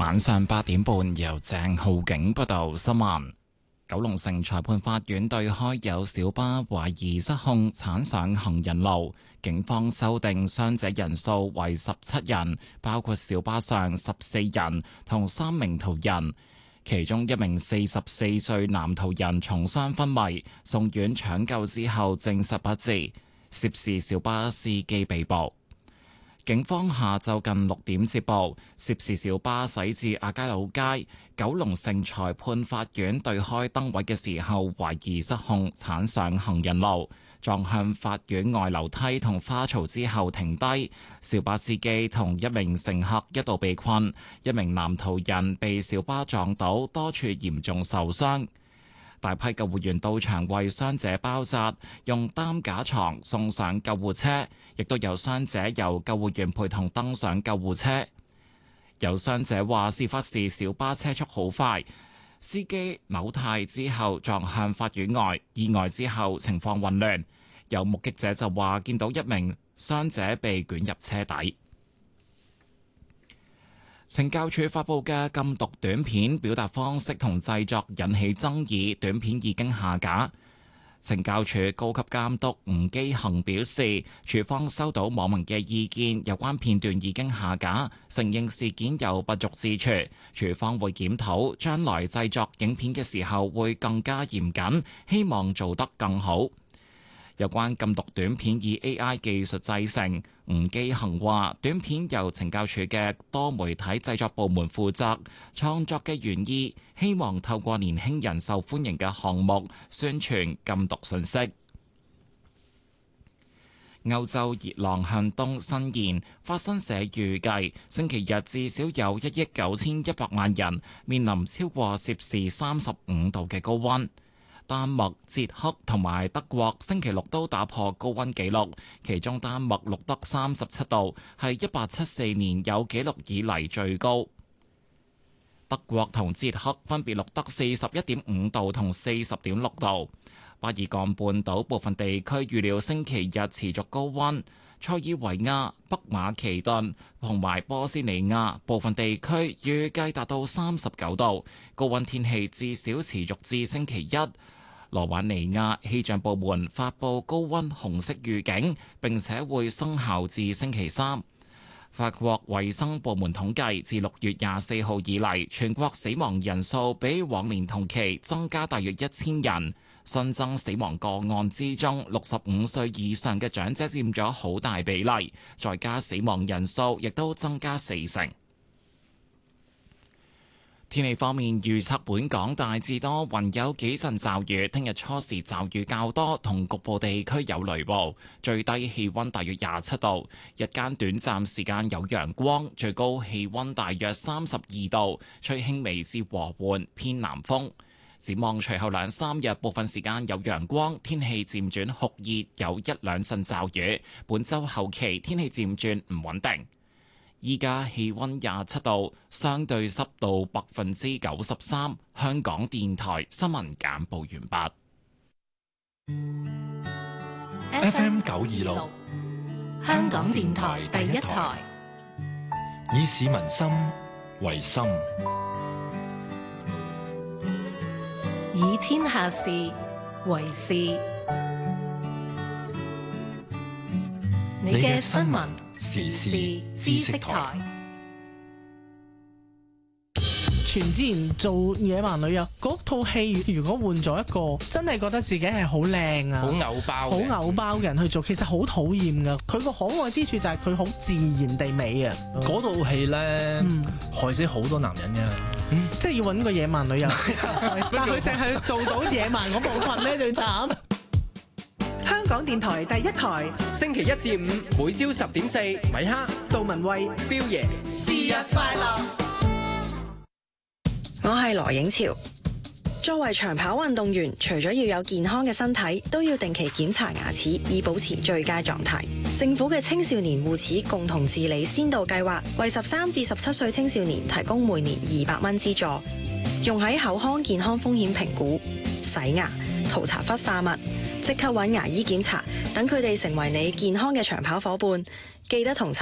晚上8點半，由鄭浩景報道新聞。九龍城裁判法院對開有小巴懷疑失控鏟上行人路，警方修訂傷者人數為17人，包括小巴上14人同3名途人，其中1名44歲男途人重傷昏迷，送院搶救之後證實不治，涉事小巴司機被捕。警方下晝近6點接報，涉事小巴駛至亞皆老街九龍城裁判法院對開燈位嘅時候，懷疑失控鏟上行人路，撞向法院外樓梯同花槽之後停低。小巴司機同1名乘客一度被困，1名男途人被小巴撞倒，多處嚴重受傷。大批救護員到場為傷者包紮，用擔架床送上救護車，亦都有傷者由救護員陪同登上救護車。有傷者話，事發時小巴車速好快，司機扭軚之後撞向法院外，意外之後情況混亂。有目擊者就話見到1名傷者被捲入車底。懲教署發布嘅禁毒短片表達方式同製作引起爭議，短片已經下架。懲教署高級監督吳基恒表示，署方收到網民嘅意見，有關片段已經下架，承認事件有不足之處，署方會檢討，將來製作影片嘅時候會更加嚴謹，希望做得更好。有關禁毒短片以 AI 技術製成，吳基恒話短片由懲教署嘅多媒體製作部門負責，創作嘅原意希望透過年輕人受歡迎嘅項目宣傳禁毒信息。歐洲熱浪向東伸延，法新社預計星期日至少有1億9100萬人面臨超過攝氏35度嘅高溫。丹麥、捷克同埋德國星期六都打破高溫紀錄，其中丹麥錄得37度，係1874年有紀錄以嚟最高。德國同捷克分別錄得41.5度同40.6度。巴爾幹半島部分地區預料星期日持續高溫，塞爾維亞、北馬其頓同埋波斯尼亞部分地區預計達到39度，高溫天氣至少持續至星期一。羅瓦尼亞氣象部門發布高溫紅色預警，並且會生效至星期三。法國衛生部門統計，自6月24號以嚟，全國死亡人數比往年同期增加大約1000人。新增死亡個案之中，65歲以上嘅長者佔咗好大比例，再加死亡人數亦都增加40%。天氣方面預測，本港大致多雲，有幾陣驟雨。聽日初時驟雨較多，同局部地區有雷暴。最低氣溫大約27度，日間短暫時間有陽光，最高氣溫大約32度，吹輕微至和緩偏南風。展望隨後2-3日，部分時間有陽光，天氣漸轉酷熱，有1-2陣驟雨。本週後期天氣漸轉唔穩定。依家氣溫27度，相對濕度93%。香港電台新聞簡報完畢。FM 926，香港電台第一台，以市民心為心， 以天下事為事。你嘅新聞時事知識台。 全智賢做野蠻女友嗰套戲，如果換咗一個真係覺得自己係好靚啊， 好偶包嘅人去做，其實好討厭噶。佢個可愛之處就係佢好自然地美啊。 嗰套戲咧，害死好多男人嘅， 即係要揾個野蠻女友，但佢淨係做到野蠻嗰部分咧，最慘。香港電台第一台， 星期一至五每朝10:4， 米哈、 杜文慧、 彪爺， 是日快樂。 我係羅影潮。作為長跑運動員，除咗要有健康嘅身體，都要定期檢查牙齒，以保持最佳狀態。政府嘅青少年護齒共同治理先導計劃，為13至17歲青少年提供每年200蚊資助，用喺口腔健康風險評估、洗牙、塗搽氟化物，即刻揾牙醫檢查，等佢哋成為你健康嘅長跑夥伴。記得同